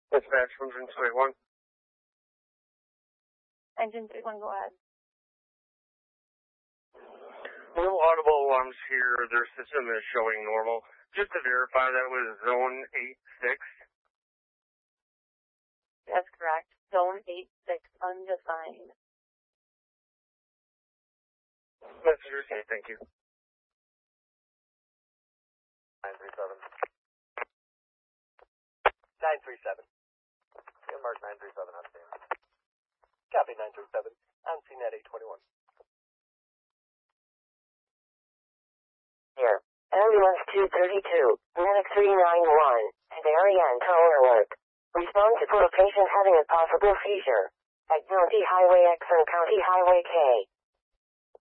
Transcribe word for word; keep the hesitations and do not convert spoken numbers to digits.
Dispatch from Engine twenty-one. Engine twenty-one, go ahead. No audible alarms here. Their system is showing normal. Just to verify, that was zone eight six. That's correct. Zone eight six, undefined. Messenger, say thank you. nine three seven. nine three seven. Yeah, mark nine three seven on scene. Copy nine three seven. On scene at eight twenty-one. Here. Ambulance two thirty-two, medic three ninety-one, at Darien Tower Work. Respond to for a patient having a possible seizure. At County Highway X and County Highway K.